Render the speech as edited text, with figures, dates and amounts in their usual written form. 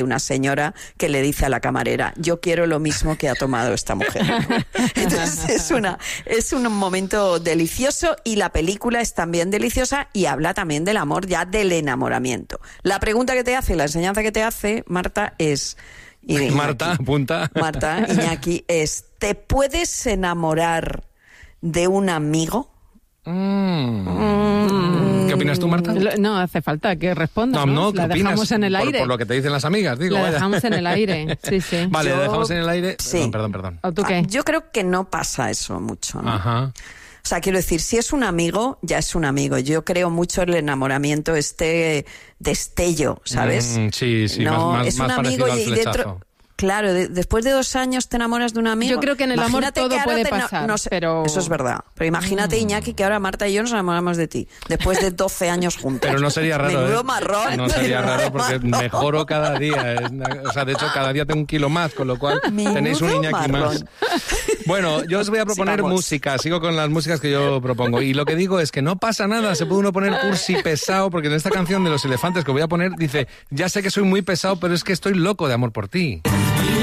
una señora que le dice a la camarera, yo quiero lo mismo que ha tomado esta mujer. Entonces es un momento delicioso y la película es también deliciosa y habla también del amor, ya del enamoramiento. La pregunta que te hace, la enseñanza que te hace, Marta, es... Marta, apunta. Marta, Iñaki, es, ¿te puedes enamorar de un amigo? ¿Qué opinas tú, Marta? No hace falta que responda. No, la ¿qué dejamos opinas? en el aire. Por lo que te dicen las amigas, digo. La vaya. dejamos en el aire, sí. Vale, la dejamos en el aire. Sí. Perdón. ¿O tú qué? Yo creo que no pasa eso mucho, ¿no? Ajá. O sea, quiero decir, si es un amigo, ya es un amigo. Yo creo mucho en el enamoramiento, destello, ¿sabes? Sí, no, más es un parecido amigo al y flechazo. dentro... Claro, después de 2 años te enamoras de un amigo. Yo creo que en el amor Imagínate todo que ahora puede pasar, pero... Eso es verdad. Pero imagínate, Iñaki, que ahora Marta y yo nos enamoramos de ti, después de 12 años juntos. Pero no sería raro, Menudo marrón. No sería raro porque mejoro cada día. O sea, de hecho, cada día tengo 1 kilo más, con lo cual tenéis un Iñaki más. Bueno, yo os voy a proponer música. Sigo con las músicas que yo propongo. Y lo que digo es que no pasa nada. Se puede uno poner cursi pesado, porque en esta canción de Los Elefantes que voy a poner, dice, ya sé que soy muy pesado, pero es que estoy loco de amor por ti.